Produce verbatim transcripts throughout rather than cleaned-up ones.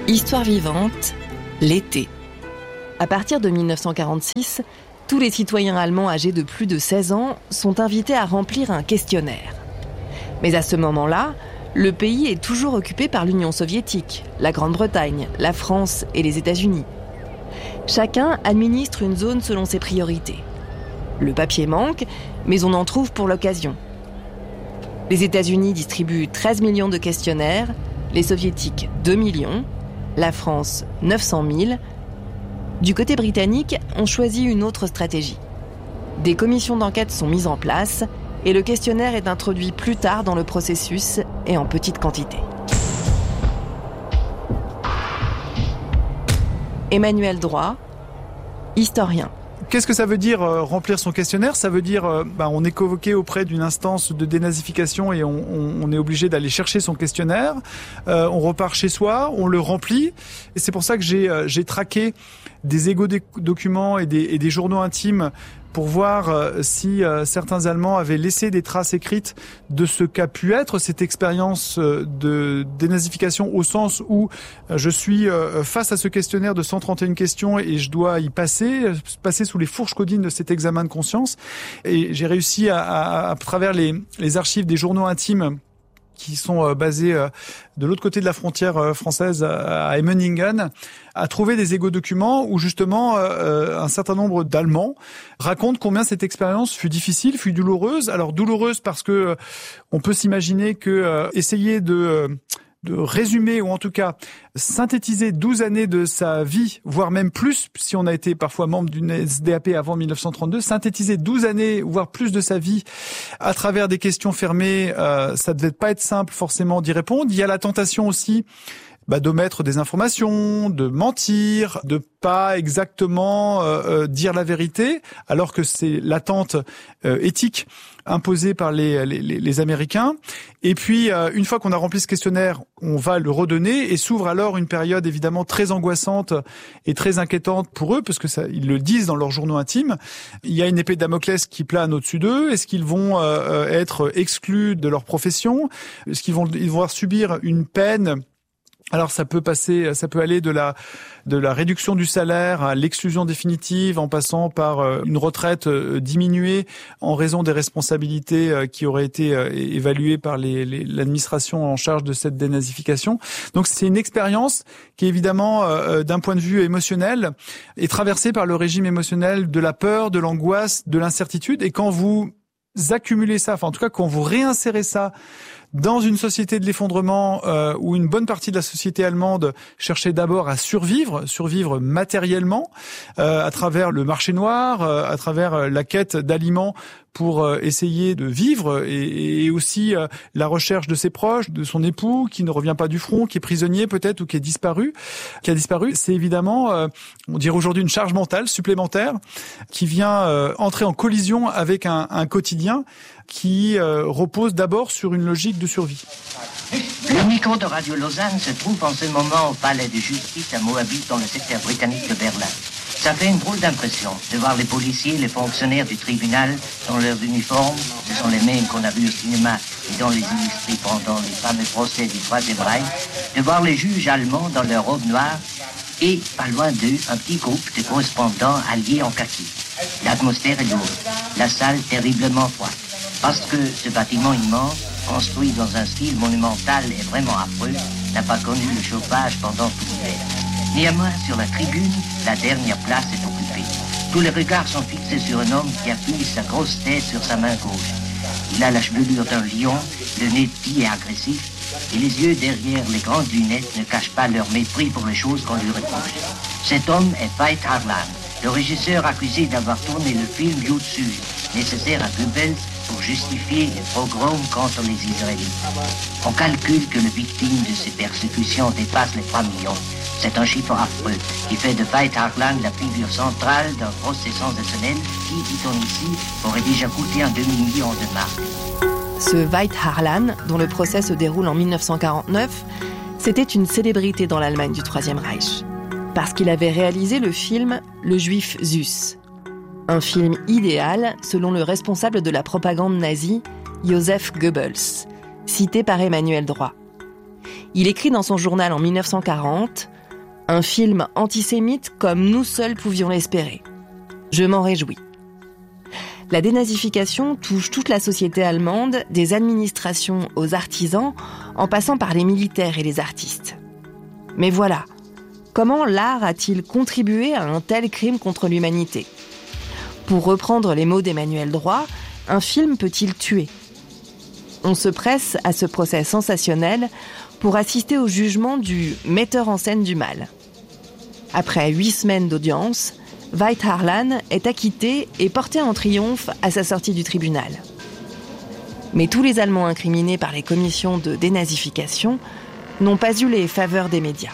Histoire vivante, l'été. À partir de dix-neuf cent quarante-six, tous les citoyens allemands âgés de plus de seize ans sont invités à remplir un questionnaire. Mais à ce moment-là, le pays est toujours occupé par l'Union soviétique, la Grande-Bretagne, la France et les États-Unis. Chacun administre une zone selon ses priorités. Le papier manque, mais on en trouve pour l'occasion. Les États-Unis distribuent treize millions de questionnaires, les soviétiques deux millions, la France neuf cent mille. Du côté britannique, on choisit une autre stratégie. Des commissions d'enquête sont mises en place et le questionnaire est introduit plus tard dans le processus et en petite quantité. Emmanuel Droit, historien. Qu'est-ce que ça veut dire euh, remplir son questionnaire ? Ça veut dire, euh, bah, on est convoqué auprès d'une instance de dénazification et on, on, on est obligé d'aller chercher son questionnaire. Euh, on repart chez soi, on le remplit. Et c'est pour ça que j'ai, euh, j'ai traqué des égo-documents et des, et des journaux intimes pour voir euh, si euh, certains Allemands avaient laissé des traces écrites de ce qu'a pu être cette expérience euh, de dénazification, au sens où euh, je suis euh, face à ce questionnaire de cent trente et une questions et je dois y passer, passer sous les fourches caudines de cet examen de conscience. Et j'ai réussi à, à, à travers les, les archives des journaux intimes qui sont basés de l'autre côté de la frontière française à Emmendingen, à trouver des égo-documents où justement un certain nombre d'Allemands racontent combien cette expérience fut difficile, fut douloureuse. Alors douloureuse parce que on peut s'imaginer que essayer de de résumer ou en tout cas synthétiser douze années de sa vie, voire même plus, si on a été parfois membre d'une S D A P avant dix-neuf cent trente-deux, synthétiser douze années, voire plus de sa vie à travers des questions fermées, euh, ça devait pas être simple forcément d'y répondre. Il y a la tentation aussi bah, d'omettre des informations, de mentir, de pas exactement euh, euh, dire la vérité, alors que c'est l'attente euh, éthique imposée par les, les, les Américains. Et puis, euh, une fois qu'on a rempli ce questionnaire, on va le redonner et s'ouvre alors une période évidemment très angoissante et très inquiétante pour eux, parce que ça, ils le disent dans leurs journaux intimes. Il y a une épée de Damoclès qui plane au-dessus d'eux. Est-ce qu'ils vont euh, être exclus de leur profession ? Est-ce qu'ils vont, ils vont subir une peine ? Alors ça peut passer, ça peut aller de la de la réduction du salaire à l'exclusion définitive, en passant par une retraite diminuée en raison des responsabilités qui auraient été évaluées par les, les, l'administration en charge de cette dénazification. Donc c'est une expérience qui évidemment, d'un point de vue émotionnel, est traversée par le régime émotionnel de la peur, de l'angoisse, de l'incertitude. Et quand vous accumulez ça, enfin en tout cas quand vous réinsérez ça dans une société de l'effondrement euh, où une bonne partie de la société allemande cherchait d'abord à survivre, survivre matériellement, euh, à travers le marché noir, euh, à travers la quête d'aliments pour euh, essayer de vivre, et, et aussi euh, la recherche de ses proches, de son époux qui ne revient pas du front, qui est prisonnier peut-être ou qui est disparu, qui a disparu. C'est évidemment, euh, on dirait aujourd'hui, une charge mentale supplémentaire qui vient euh, entrer en collision avec un, un quotidien qui euh, repose d'abord sur une logique de survie. Le micro de Radio Lausanne se trouve en ce moment au palais de justice à Moabit, dans le secteur britannique de Berlin. Ça fait une drôle d'impression de voir les policiers, les fonctionnaires du tribunal dans leurs uniformes. Ce sont les mêmes qu'on a vus au cinéma et dans les illustrés pendant les fameux procès du Troisième Reich. De voir les juges allemands dans leurs robes noires et, pas loin d'eux, un petit groupe de correspondants alliés en kaki. L'atmosphère est lourde, la salle terriblement froide. Parce que ce bâtiment immense, construit dans un style monumental et vraiment affreux, n'a pas connu le chauffage pendant tout l'hiver. Néanmoins, sur la tribune, la dernière place est occupée. Tous les regards sont fixés sur un homme qui appuie sa grosse tête sur sa main gauche. Il a la chevelure d'un lion, le nez petit et agressif, et les yeux derrière les grandes lunettes ne cachent pas leur mépris pour les choses qu'on lui reproche. Cet homme est Veit Harlan, le régisseur accusé d'avoir tourné le film Yud Sud, nécessaire à Goebbels pour justifier les pogroms contre les Israélites. On calcule que les victimes de ces persécutions dépassent les trois millions. C'est un chiffre affreux qui fait de Veit Harlan la figure centrale d'un procès sensationnel qui, dit-on ici, aurait déjà coûté un demi-million de marques. Ce Veit Harlan, dont le procès se déroule en dix-neuf cent quarante-neuf, c'était une célébrité dans l'Allemagne du Troisième Reich. Parce qu'il avait réalisé le film « Le Juif Süß », un film idéal selon le responsable de la propagande nazie, Joseph Goebbels, cité par Emmanuel Droit. Il écrit dans son journal en dix-neuf cent quarante Un film antisémite comme nous seuls pouvions l'espérer. Je m'en réjouis. La dénazification touche toute la société allemande, des administrations aux artisans, en passant par les militaires et les artistes. Mais voilà, comment l'art a-t-il contribué à un tel crime contre l'humanité ? Pour reprendre les mots d'Emmanuel Droit, un film peut-il tuer ? On se presse à ce procès sensationnel pour assister au jugement du metteur en scène du mal. Après huit semaines d'audience, Veit Harlan est acquitté et porté en triomphe à sa sortie du tribunal. Mais tous les Allemands incriminés par les commissions de dénazification n'ont pas eu les faveurs des médias.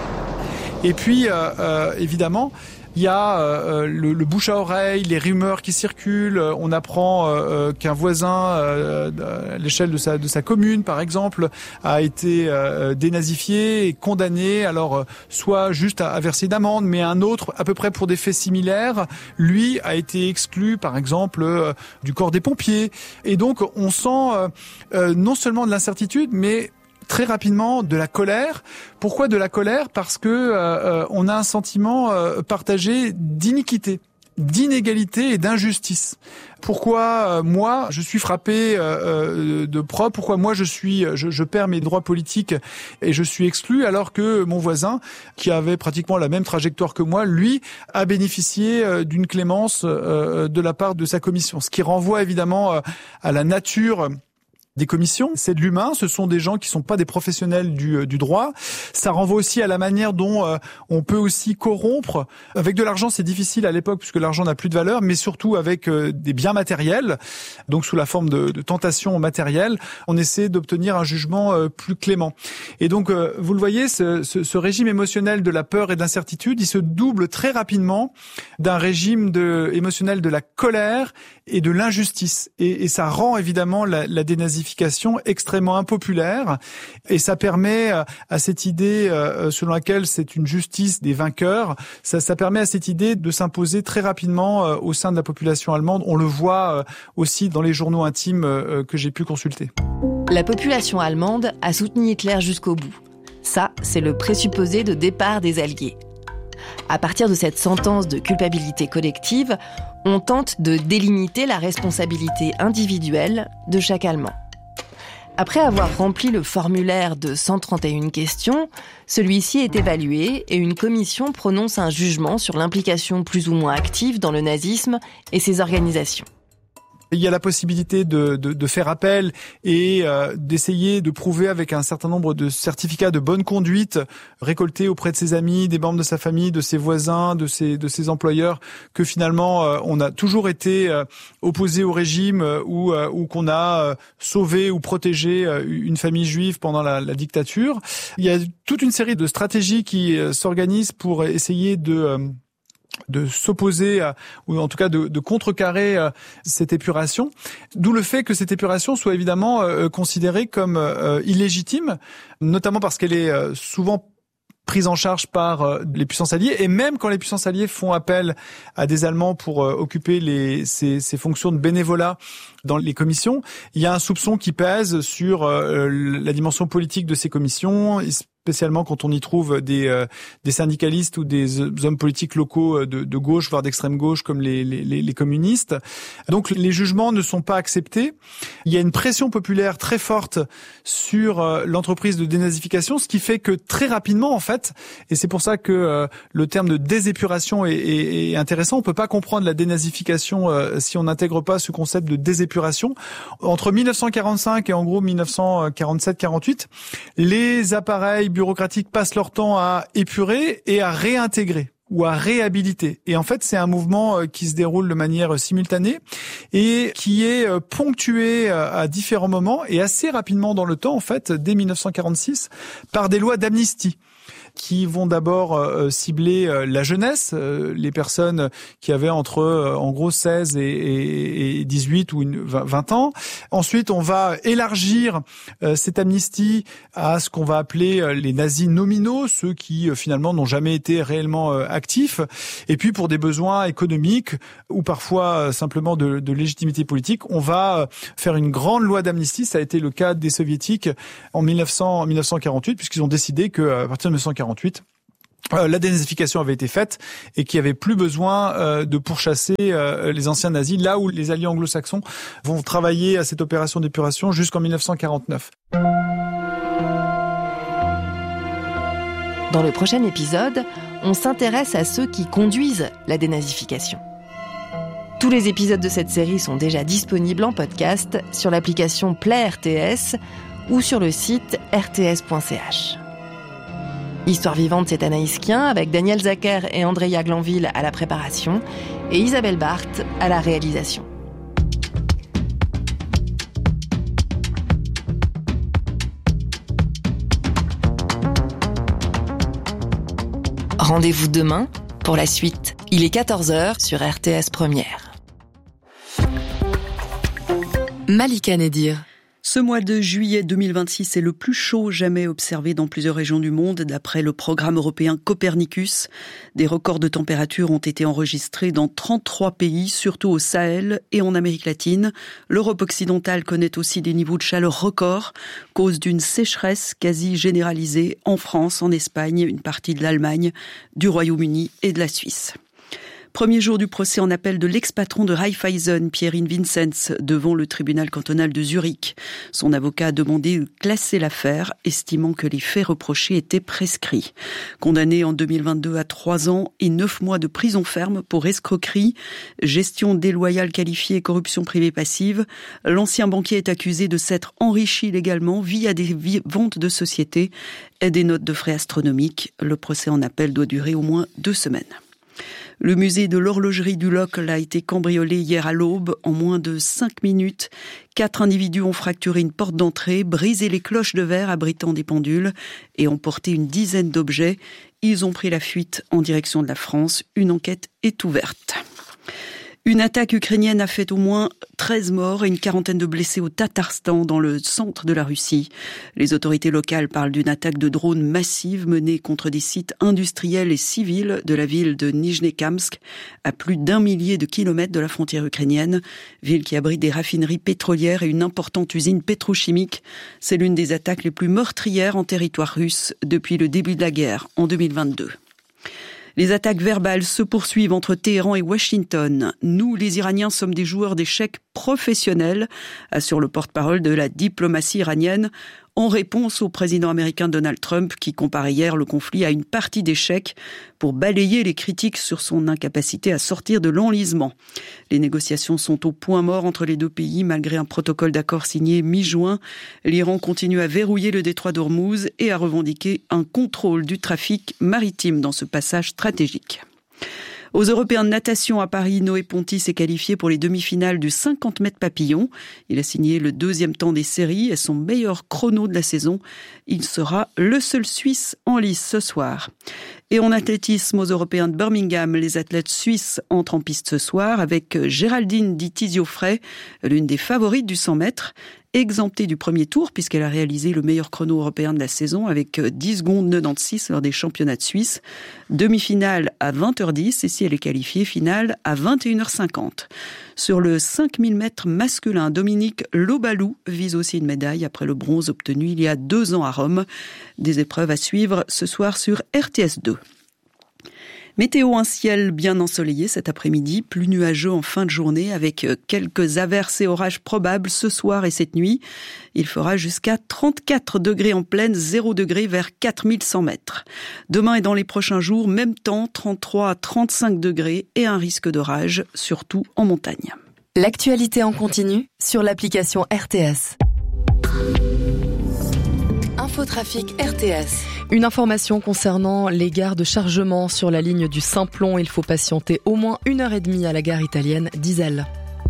Et puis, euh, euh, évidemment, il y a euh, le, le bouche à oreille, les rumeurs qui circulent. On apprend euh, qu'un voisin, euh, à l'échelle de sa, de sa commune, par exemple, a été euh, dénazifié et condamné. Alors, euh, soit juste à, à verser une amende, mais un autre, à peu près pour des faits similaires, lui a été exclu, par exemple, euh, du corps des pompiers. Et donc, on sent euh, euh, non seulement de l'incertitude, mais très rapidement de la colère. Pourquoi de la colère ? Parce que euh, on a un sentiment euh, partagé d'iniquité, d'inégalité et d'injustice. Pourquoi euh, moi je suis frappé euh, de près ? Pourquoi moi je suis je, je perds mes droits politiques et je suis exclu alors que mon voisin qui avait pratiquement la même trajectoire que moi, lui a bénéficié euh, d'une clémence euh, de la part de sa commission, ce qui renvoie évidemment euh, à la nature des commissions, c'est de l'humain, ce sont des gens qui sont pas des professionnels du, du droit. Ça renvoie aussi à la manière dont euh, on peut aussi corrompre. Avec de l'argent, c'est difficile à l'époque puisque l'argent n'a plus de valeur, mais surtout avec euh, des biens matériels, donc sous la forme de, de tentation matérielle, on essaie d'obtenir un jugement euh, plus clément. Et donc, euh, vous le voyez, ce, ce, ce régime émotionnel de la peur et de l'incertitude, il se double très rapidement d'un régime de, émotionnel de la colère et de l'injustice. Et, et ça rend évidemment la, la dénazification extrêmement impopulaire et ça permet à cette idée selon laquelle c'est une justice des vainqueurs, ça, ça permet à cette idée de s'imposer très rapidement au sein de la population allemande. On le voit aussi dans les journaux intimes que j'ai pu consulter. La population allemande a soutenu Hitler jusqu'au bout. Ça, c'est le présupposé de départ des Alliés. À partir de cette sentence de culpabilité collective, on tente de délimiter la responsabilité individuelle de chaque Allemand. Après avoir rempli le formulaire de cent trente et une questions, celui-ci est évalué et une commission prononce un jugement sur l'implication plus ou moins active dans le nazisme et ses organisations. Il y a la possibilité de, de, de faire appel et euh, d'essayer de prouver avec un certain nombre de certificats de bonne conduite récoltés auprès de ses amis, des membres de sa famille, de ses voisins, de ses, de ses employeurs, que finalement euh, on a toujours été euh, opposé au régime euh, ou, euh, ou qu'on a euh, sauvé ou protégé euh, une famille juive pendant la, la dictature. Il y a toute une série de stratégies qui euh, s'organisent pour essayer de... Euh, de s'opposer à, ou en tout cas de, de contrecarrer euh, cette épuration, d'où le fait que cette épuration soit évidemment euh, considérée comme euh, illégitime, notamment parce qu'elle est euh, souvent prise en charge par euh, les puissances alliées, et même quand les puissances alliées font appel à des Allemands pour euh, occuper les, ces, ces fonctions de bénévolat dans les commissions, il y a un soupçon qui pèse sur euh, la dimension politique de ces commissions, spécialement quand on y trouve des, euh, des syndicalistes ou des hommes politiques locaux de, de gauche, voire d'extrême gauche, comme les, les, les communistes. Donc les jugements ne sont pas acceptés. Il y a une pression populaire très forte sur euh, l'entreprise de dénazification, ce qui fait que très rapidement, en fait, et c'est pour ça que euh, le terme de désépuration est, est, est intéressant, on peut pas comprendre la dénazification euh, si on n'intègre pas ce concept de désépuration. Entre mille neuf cent quarante-cinq et en gros mille neuf cent quarante-sept quarante-huit, les appareils bureaucratiques passent leur temps à épurer et à réintégrer ou à réhabiliter. Et en fait, c'est un mouvement qui se déroule de manière simultanée et qui est ponctué à différents moments et assez rapidement dans le temps, en fait, dès mille neuf cent quarante-six, par des lois d'amnistie qui vont d'abord euh, cibler euh, la jeunesse, euh, les personnes qui avaient entre euh, en gros seize et, et, et dix-huit ou une, vingt ans. Ensuite, on va élargir euh, cette amnistie à ce qu'on va appeler euh, les nazis nominaux, ceux qui euh, finalement n'ont jamais été réellement euh, actifs. Et puis pour des besoins économiques ou parfois euh, simplement de, de légitimité politique, on va euh, faire une grande loi d'amnistie. Ça a été le cas des soviétiques en mille neuf cents, en mille neuf cent quarante-huit, puisqu'ils ont décidé que à partir de mille neuf cent quarante-huit, euh, la dénazification avait été faite et qu'il n'y avait plus besoin euh, de pourchasser euh, les anciens nazis, là où les alliés anglo-saxons vont travailler à cette opération d'épuration jusqu'en dix-neuf cent quarante-neuf. Dans le prochain épisode, on s'intéresse à ceux qui conduisent la dénazification. Tous les épisodes de cette série sont déjà disponibles en podcast sur l'application Play R T S ou sur le site r t s point c h. Histoire vivante, c'est Anaïs Kien avec Daniel Zacher et Andrea Glanville à la préparation et Isabelle Barthes à la réalisation. Rendez-vous demain pour la suite. Il est quatorze heures sur R T S Première. Malika Nedir. Ce mois de juillet deux mille vingt-six est le plus chaud jamais observé dans plusieurs régions du monde, d'après le programme européen Copernicus. Des records de température ont été enregistrés dans trente-trois pays, surtout au Sahel et en Amérique latine. L'Europe occidentale connaît aussi des niveaux de chaleur records, cause d'une sécheresse quasi généralisée en France, en Espagne, une partie de l'Allemagne, du Royaume-Uni et de la Suisse. Premier jour du procès en appel de l'ex-patron de Raiffeisen, Pierin Vincenz, devant le tribunal cantonal de Zurich. Son avocat a demandé de classer l'affaire, estimant que les faits reprochés étaient prescrits. Condamné en deux mille vingt-deux à trois ans et neuf mois de prison ferme pour escroquerie, gestion déloyale qualifiée et corruption privée passive, l'ancien banquier est accusé de s'être enrichi légalement via des ventes de sociétés et des notes de frais astronomiques. Le procès en appel doit durer au moins deux semaines. Le musée de l'horlogerie du Locle a été cambriolé hier à l'aube. En moins de cinq minutes, quatre individus ont fracturé une porte d'entrée, brisé les cloches de verre abritant des pendules et emporté une dizaine d'objets. Ils ont pris la fuite en direction de la France. Une enquête est ouverte. Une attaque ukrainienne a fait au moins treize morts et une quarantaine de blessés au Tatarstan, dans le centre de la Russie. Les autorités locales parlent d'une attaque de drones massive menée contre des sites industriels et civils de la ville de Nijnekamsk, à plus d'un millier de kilomètres de la frontière ukrainienne, ville qui abrite des raffineries pétrolières et une importante usine pétrochimique. C'est l'une des attaques les plus meurtrières en territoire russe depuis le début de la guerre, en deux mille vingt-deux. Les attaques verbales se poursuivent entre Téhéran et Washington. Nous, les Iraniens, sommes des joueurs d'échecs professionnels, assure le porte-parole de la diplomatie iranienne, en réponse au président américain Donald Trump, qui comparait hier le conflit à une partie d'échecs pour balayer les critiques sur son incapacité à sortir de l'enlisement. Les négociations sont au point mort entre les deux pays, malgré un protocole d'accord signé mi-juin. L'Iran continue à verrouiller le détroit d'Ormuz et à revendiquer un contrôle du trafic maritime dans ce passage stratégique. Aux Européens de natation à Paris, Noé Ponty s'est qualifié pour les demi-finales du cinquante mètres papillon. Il a signé le deuxième temps des séries et son meilleur chrono de la saison. Il sera le seul Suisse en lice ce soir. Et en athlétisme, aux Européens de Birmingham, les athlètes suisses entrent en piste ce soir avec Géraldine Di Tizio-Frey, l'une des favorites du cent mètres, exemptée du premier tour puisqu'elle a réalisé le meilleur chrono européen de la saison avec dix secondes quatre-vingt-seize lors des championnats de Suisse. Demi-finale à vingt heures dix et si elle est qualifiée, finale à vingt et une heures cinquante. Sur le cinq mille mètres masculin, Dominique Lobalou vise aussi une médaille après le bronze obtenu il y a deux ans à Rome. Des épreuves à suivre ce soir sur R T S deux. Météo, un ciel bien ensoleillé cet après-midi, plus nuageux en fin de journée avec quelques averses et orages probables ce soir et cette nuit. Il fera jusqu'à trente-quatre degrés en plaine, zéro degré vers quatre mille cent mètres. Demain et dans les prochains jours, même temps, trente-trois à trente-cinq degrés et un risque d'orage, surtout en montagne. L'actualité en continu sur l'application R T S. Infotrafic R T S. Une information concernant les gares de chargement sur la ligne du Simplon. Il faut patienter au moins une heure et demie à la gare italienne d'Iselle.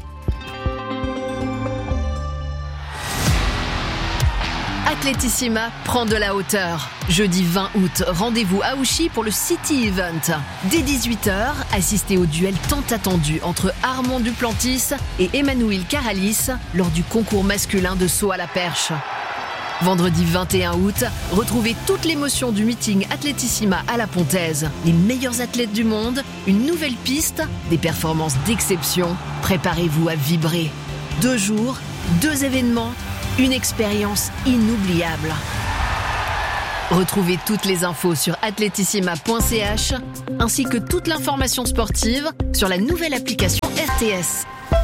Atletissima prend de la hauteur. Jeudi vingt août, rendez-vous à Ouchy pour le City Event. Dès dix-huit heures, assistez au duel tant attendu entre Armand Duplantis et Emmanuel Caralis lors du concours masculin de saut à la perche. Vendredi vingt et un août, retrouvez toute l'émotion du meeting Atletissima à la Pontaise. Les meilleurs athlètes du monde, une nouvelle piste, des performances d'exception. Préparez-vous à vibrer. Deux jours, deux événements, une expérience inoubliable. Retrouvez toutes les infos sur atletissima point c h ainsi que toute l'information sportive sur la nouvelle application R T S.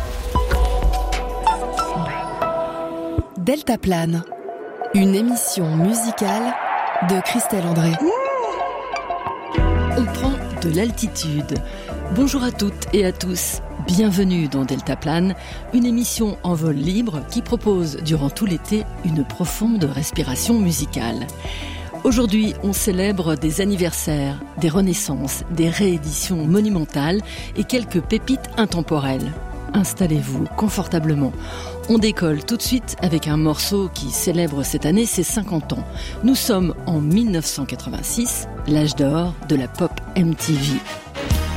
Deltaplane, une émission musicale de Christelle André. On prend de l'altitude. Bonjour à toutes et à tous. Bienvenue dans Deltaplane, une émission en vol libre qui propose durant tout l'été une profonde respiration musicale. Aujourd'hui, on célèbre des anniversaires, des renaissances, des rééditions monumentales et quelques pépites intemporelles. Installez-vous confortablement. On décolle tout de suite avec un morceau qui célèbre cette année ses cinquante ans. Nous sommes en mille neuf cent quatre-vingt-six, l'âge d'or de la pop M T V.